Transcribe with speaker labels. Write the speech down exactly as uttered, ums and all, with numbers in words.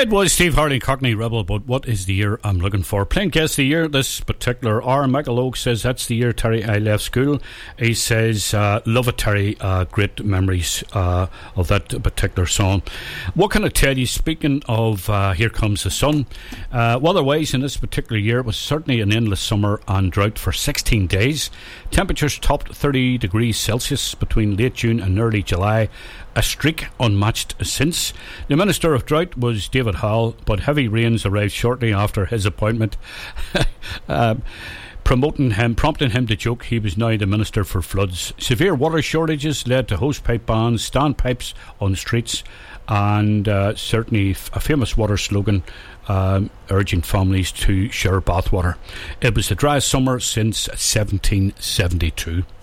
Speaker 1: It was Steve Harley, Cockney Rebel, but what is the year I'm looking for? Playing guess the year this particular hour. Michael Oak says that's the year, Terry, I left school. He says, uh, love it, Terry, uh, great memories uh, of that particular song. What can I tell you, speaking of uh, Here Comes the Sun, uh, weather-wise in this particular year, it was certainly an endless summer and drought for sixteen days. Temperatures topped thirty degrees Celsius between late June and early July, a streak unmatched since. The Minister of Drought was David Howell, but heavy rains arrived shortly after his appointment, um, promoting him, prompting him to joke he was now the Minister for Floods. Severe water shortages led to hosepipe bans, standpipes on the streets, and uh, certainly a famous water slogan um, urging families to share bathwater. It was the driest summer since seventeen seventy-two.